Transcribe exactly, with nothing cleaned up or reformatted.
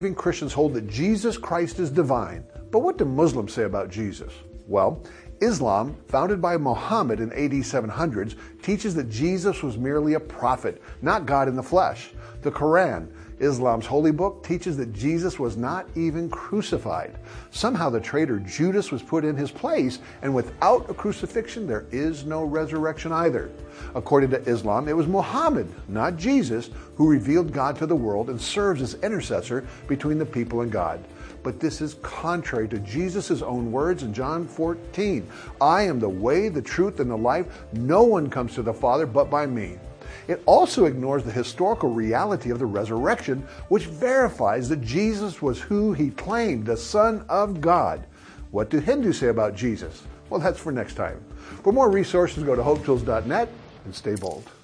Christians hold that Jesus Christ is divine. But what do Muslims say about Jesus? Well, Islam, founded by Muhammad in A D seven hundreds, teaches that Jesus was merely a prophet, not God in the flesh. The Quran, Islam's holy book, teaches that Jesus was not even crucified. Somehow the traitor Judas was put in his place, and without a crucifixion, there is no resurrection either. According to Islam, it was Muhammad, not Jesus, who revealed God to the world and serves as intercessor between the people and God. But this is contrary to Jesus' own words in John fourteen. I am the way, the truth, and the life. No one comes to the Father but by me. It also ignores the historical reality of the resurrection, which verifies that Jesus was who he claimed, the Son of God. What do Hindus say about Jesus? Well, that's for next time. For more resources, go to hope tools dot net and stay bold.